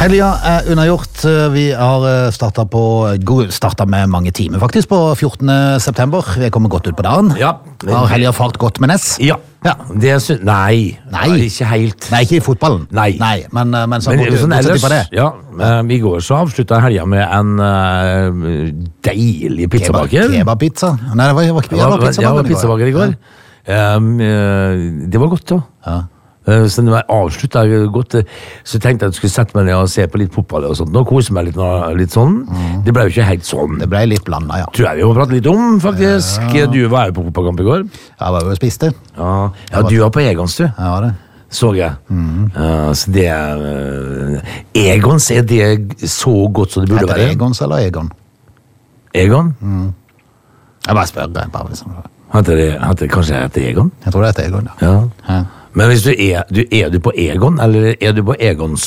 Helga unnagjort. Vi har startet med mange timer faktisk på 14. september. Vi kommer godt ut på dagen. Ja. Har helga fart godt med Ness? Ja. Nei, ikke helt. Nei, ikke i fotballen. Nei. Men sånn ellers, på det. ja, i går så avsluttet helga med en deilig pizzabaker. Kebabpizza? Nei, det var pizzabaker i går. Det var godt da. Ja. Så når jeg avsluttet godt, så tenkte jeg at jeg skulle sette meg ned og se på litt fotball og sånt, og kose meg litt sånn. Det ble jo ikke helt sånn. Det ble litt blandet, ja. Tror jeg vi må prate litt om, faktisk. Du var jo på fotballkamp i går. Ja, jeg var jo og spiste. Ja, du var på Egons, du. Ja, det. Så jeg. Så det Egons, er det så godt som det burde være? Heter det Egons eller Egon? Egon? Jeg bare spør det. Kanskje det heter Egon? Jeg tror det heter Egon, Ja. Ja. Men hvis er du på Egon, eller er du på Egons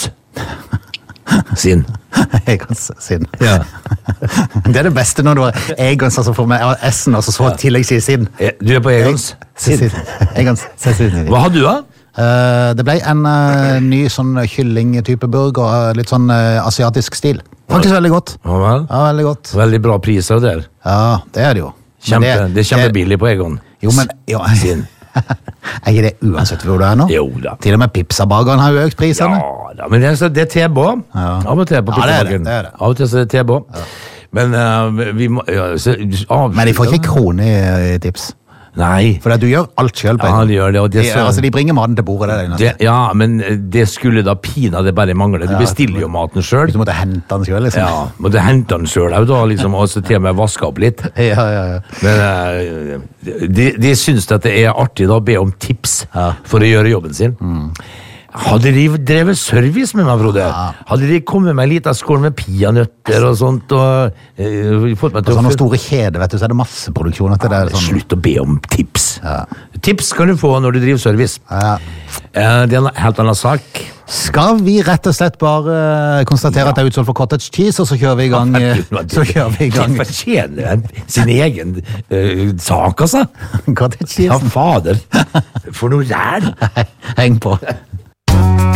sin? Egons sin. Ja. Det er det beste når du har Egons, altså for meg, S-en, og så tillegg sier sin. Du er på Egons? Egons sin. Hva har du da? Det ble en ny sånn kylling-type burger, litt sånn asiatisk stil. Faktisk veldig godt. Ja, vel. Ja, veldig godt. Veldig bra priser der. Ja, det er det jo. Det er kjempebillig på Egon. Jo, men... Jo, sin. Er ikke det uansett hvor du er nå? Jo da. Til og med pizzabageren har jo økt prisene. Ja da, men det er TB. Av og til på pizzabageren. Det er det. Av og til så er det TB. Men vi må... Men de får ikke krone i tips. Nei. For du gjør alt selv på en. Ja, de gjør det. Og Altså, de bringer maten til bordet. Ja, men det skulle da pina det bare mangle. Du bestiller jo maten selv. Du måtte hente den selv, liksom. Ja, måtte hente den selv, da, liksom, og så til og med vaske opp litt. Ja. Men de synes at det er artig da å be om tips for å gjøre jobben sin. Hadde de drevet service med meg, Frode? Hadde de kommet med en liten skål med peanøtter og sånt, og fått meg til sånne store kjeder, vet du, så er det masse produksjoner til det. Sånn. Slutt å be om tips. Tips kan du få når du driver service. Det er en helt annen sak. Skal vi rett og slett bare konstatere at det er utsolgt for cottage cheese, og så kjører vi i gang? Det fortjener sin egen sak, altså. Cottage cheese? Ja, fader. For noe rær. Heng på.